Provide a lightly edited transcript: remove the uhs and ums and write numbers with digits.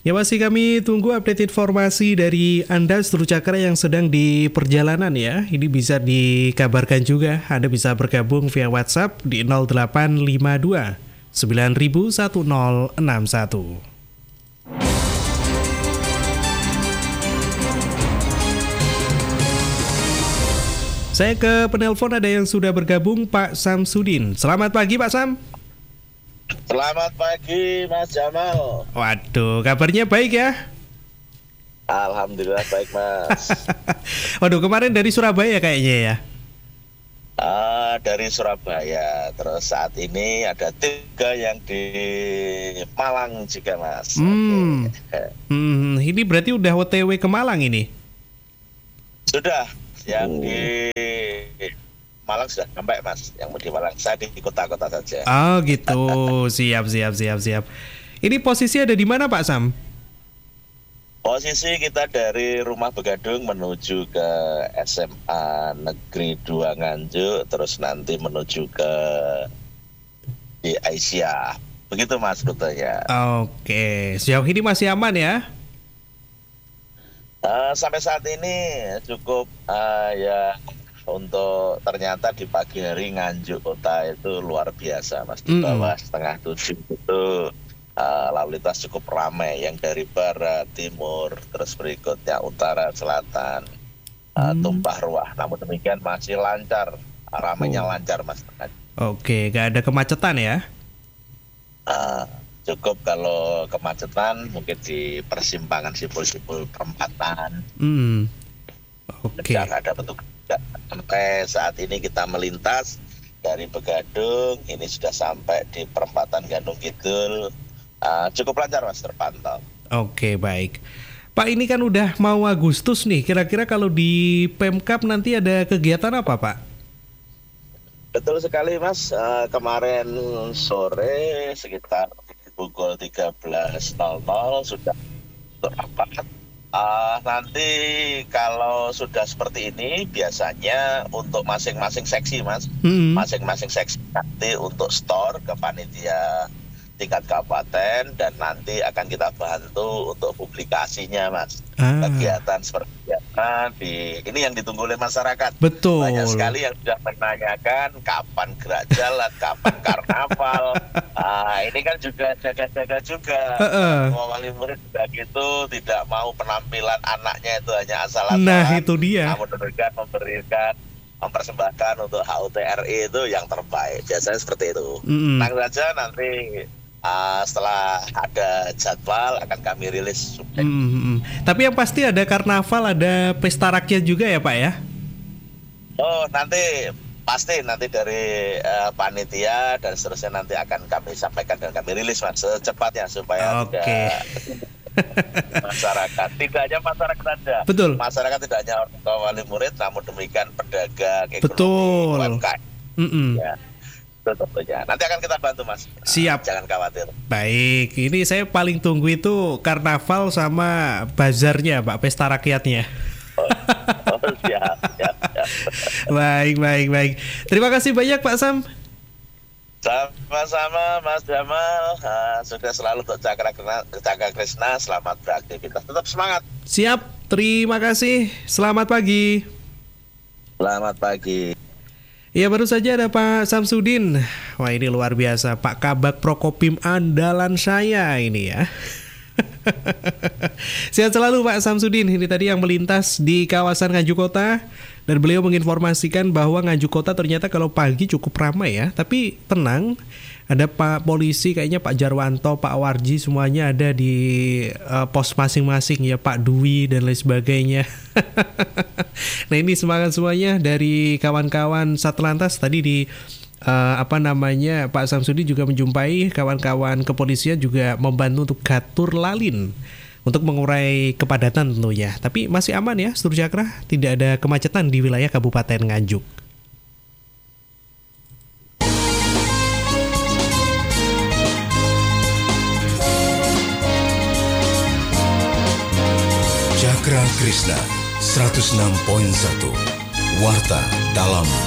Ya masih kami tunggu update informasi dari Anda seluruh cakra yang sedang di perjalanan ya. Ini bisa dikabarkan juga, Anda bisa bergabung via WhatsApp di 0852 901061. Saya ke penelpon, ada yang sudah bergabung, Pak Samsudin. Selamat pagi Pak Sam. Selamat pagi Mas Jamal. Waduh, kabarnya baik ya? Alhamdulillah baik Mas. Waduh, kemarin dari Surabaya kayaknya ya? Dari Surabaya. Terus saat ini ada 3 yang di Malang juga Mas. Ini berarti udah OTW ke Malang ini? Sudah, yang di Malang sudah sampai Mas. Yang di Malang, saya di kota-kota saja. Oh gitu, siap. Ini posisi ada di mana Pak Sam? Posisi kita dari Rumah Begadung menuju ke SMA Negeri 2 Nganjuk, terus nanti menuju ke di Aisyah. Begitu Mas rutenya. Oke, sejauh ini masih aman ya? Sampai saat ini cukup ya, untuk ternyata di pagi hari Nganjuk kota itu luar biasa Mas. Di bawah 6:30 itu lalu lintas cukup ramai, yang dari barat, timur, terus berikutnya utara, selatan, tumpah ruah. Namun demikian masih lancar, ramainya lancar Mas. Oke, gak ada kemacetan ya? Cukup kalau kemacetan mungkin di persimpangan simpul-simpul perempatan. Oke. Tidak ada petugas. Sampai saat ini kita melintas dari Begadung, ini sudah sampai di perempatan Gandung Kidul. Cukup lancar Mas, terpantau. Oke, baik. Pak, ini kan udah mau Agustus nih. Kira-kira kalau di Pemkab nanti ada kegiatan apa Pak? Betul sekali Mas. Kemarin sore sekitar pukul 13.00 sudah rapat. Nanti kalau sudah seperti ini biasanya untuk masing-masing seksi Mas, masing-masing seksi nanti untuk store ke panitia tingkat kabupaten, dan nanti akan kita bantu untuk publikasinya Mas. Kegiatan seperti apa ini yang ditunggu oleh masyarakat. Betul. Banyak sekali yang sudah menanyakan kapan gerak jalan, kapan karnaval. Ini kan juga jaga-jaga juga. Wali murid juga gitu, tidak mau penampilan anaknya itu hanya asal-asalan. Nah itu dia. Namun mempersembahkan untuk HUTRI itu yang terbaik. Biasanya seperti itu. Tenang saja, nanti setelah ada jadwal akan kami rilis. Tapi yang pasti ada karnaval, ada pesta rakyat juga ya Pak ya? Oh, nanti pasti nanti dari panitia dan seterusnya nanti akan kami sampaikan dan kami rilis Mas secepatnya supaya tidak masyarakat, tidak hanya masyarakat saja. Betul. Masyarakat tidak hanya orang tua wali murid, namun demikian pedagang, ekonomi, betul. UMKM. Ya. Tentunya. Nanti akan kita bantu Mas. Siap. Jangan khawatir. Baik, ini saya paling tunggu itu karnaval sama bazarnya Pak, pesta rakyatnya. Siap. Baik. Terima kasih banyak Pak Sam. Sama-sama Mas Jamal. Sudah selalu untuk Cakra Krishna. Selamat beraktivitas. Tetap semangat. Siap, terima kasih. Selamat pagi. Selamat pagi. Ya, baru saja ada Pak Samsudin. Wah, ini luar biasa, Pak Kabak Prokopim andalan saya ini ya. Sehat selalu Pak Samsudin. Ini tadi yang melintas di kawasan Nganjuk Kota, dan beliau menginformasikan bahwa Nganjuk Kota ternyata kalau pagi cukup ramai ya. Tapi tenang, ada Pak Polisi, kayaknya Pak Jarwanto, Pak Warji, semuanya ada di pos masing-masing ya, Pak Dwi dan lain sebagainya. Nah, ini semangat semuanya dari kawan-kawan Satlantas. Tadi di Pak Samsudin juga menjumpai kawan-kawan kepolisian juga membantu untuk gatur lalin untuk mengurai kepadatan tentunya. Tapi masih aman ya seluruh Cakra, tidak ada kemacetan di wilayah Kabupaten Nganjuk. Cakra Krishna 106.1 Warta dalam